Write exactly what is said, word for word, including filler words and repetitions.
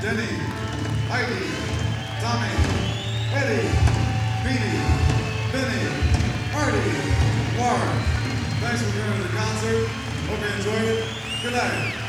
Jenny, Heidi, Tommy, Eddie, Beanie, Benny, Artie, Warren. Thanks for coming to the concert. Hope you enjoyed it. Good night.